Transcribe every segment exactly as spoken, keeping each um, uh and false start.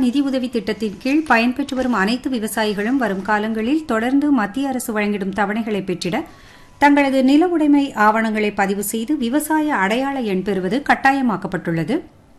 நிதியுதவி திட்டத்தின் கீழ் பயன்பெற்று வரும் அனைத்து விவசாயிகளும் வரும் காலங்களில் தொடர்ந்து மத்திய அரசு வழங்கிடும் தவணைகளை பெற்றிட தங்களது நில உடைமை ஆவணங்களை பதிவு செய்து விவசாய அடையாள எண் பெறுவது கட்டாயமாக்கப்பட்டுள்ளது.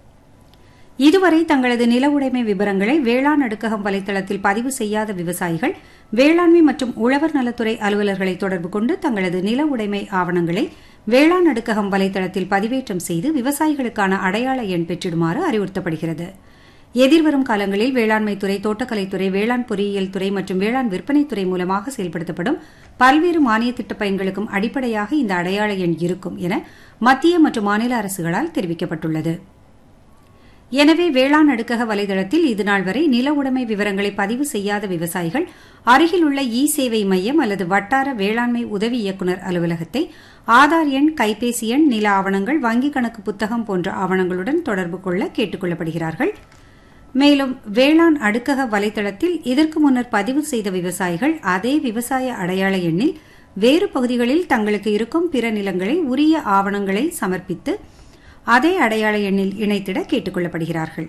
இதுவரை தங்களது நில உடைமை விவரங்களை வேளாண் அடுக்ககம் வலைதளத்தில் பதிவு செய்யாத விவசாயிகள் வேளாண்மை மற்றும் உழவர் நலத்துறை அலுவலர்களை தொடர்பு கொண்டு தங்களது நில உடைமை ஆவணங்களை வேளாண் அடுக்ககம் வலைதளத்தில் பதிவேற்றம் செய்து விவசாயிகளுக்கான அடையாள எண் பெற்றிடுமாறு அறிவுறுத்தப்படுகிறது. எதிர்வரும் காலங்களில் வேளாண்மைத்துறை, தோட்டக்கலைத்துறை, வேளாண் பொறியியல் துறை மற்றும் வேளாண் விற்பனைத்துறை மூலமாக செயல்படுத்தப்படும் பல்வேறு மானிய திட்ட பயன்களுக்கும் அடிப்படையாக இந்த அடையாள எண் இருக்கும் என மத்திய மற்றும் மாநில அரசுகளால் தெரிவிக்கப்பட்டுள்ளது. எனவே வேளாண் அடுக்கக வலைதளத்தில் இதுநாள் வரை நில உடைமை விவரங்களை பதிவு செய்யாத விவசாயிகள் அருகில் உள்ள இ சேவை மையம் அல்லது வட்டார வேளாண்மை உதவி இயக்குநர் அலுவலகத்தை ஆதார் எண், கைபேசி எண், நில ஆவணங்கள், வங்கிக் கணக்கு புத்தகம் போன்ற ஆவணங்களுடன் தொடர்பு கொள்ள கேட்டுக் கொள்ளப்படுகிறார்கள். மேலும் வேளாண் அடுக்கக வலைதளத்தில் இதற்கு முன்னர் பதிவு செய்த விவசாயிகள் அதே விவசாய அடையாள எண்ணில் வேறு பகுதிகளில் தங்களுக்கு இருக்கும் பிற நிலங்களை உரிய ஆவணங்களை சமர்ப்பித்து அதே அடையாள எண்ணில் இணைத்திட கேட்டுக் கொள்ளப்படுகிறார்கள்.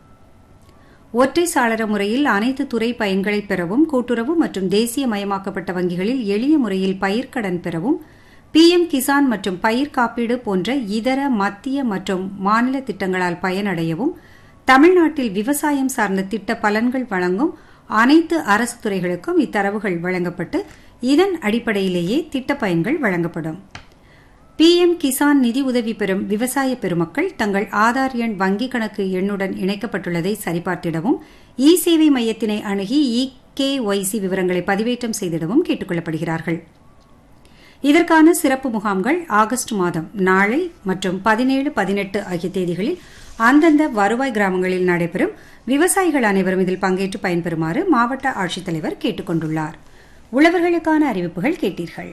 ஒற்றை சாளர முறையில் அனைத்து துறை பயன்களை பெறவும், கூட்டுறவு மற்றும் தேசியமயமாக்கப்பட்ட வங்கிகளில் எளிய முறையில் பயிர்க்கடன் பெறவும், பி எம் கிசான் மற்றும் பயிர் காப்பீடு போன்ற இதர மத்திய மற்றும் மாநில திட்டங்களால் பயனடையவும், தமிழ்நாட்டில் விவசாயம் சார்ந்த திட்ட பலன்கள் வழங்கும் அனைத்து அரசு துறைகளுக்கும் இத்தரவுகள் வழங்கப்பட்டு இதன் அடிப்படையிலேயே திட்ட பயன்கள் வழங்கப்படும். பி எம் கிசான் நிதி உதவி பெறும் விவசாய பெருமக்கள் தங்கள் ஆதார் எண், வங்கிக் கணக்கு எண்ணுடன் இணைக்கப்பட்டுள்ளதை சரிபார்த்திடவும், இ சேவை மையத்தினை அணுகி இ கே ஒய் சி விவரங்களை பதிவேற்றம் செய்திடவும் கேட்டுக் கொள்ளப்படுகிறார்கள். இதற்கான சிறப்பு முகாம்கள் ஆகஸ்ட் மாதம் நாளை மற்றும் பதினேழு, பதினெட்டு ஆகிய தேதிகளில் அந்தந்த வருவாய் கிராமங்களில் நடைபெறும். விவசாயிகள் அனைவரும் இதில் பங்கேற்று பயன்பெறுமாறு மாவட்ட ஆட்சித்தலைவர் கேட்டுக் கொண்டுள்ளார். உழவர்களுக்கான அறிவிப்புகள் கேட்டீர்கள்.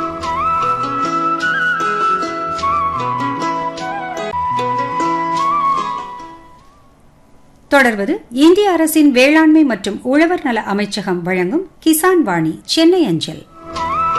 தொடர்வது இந்திய அரசின் வேளாண்மை மற்றும் உழவர் நல அமைச்சகம் வழங்கும் கிசான் வாணி சென்னை அஞ்சல்.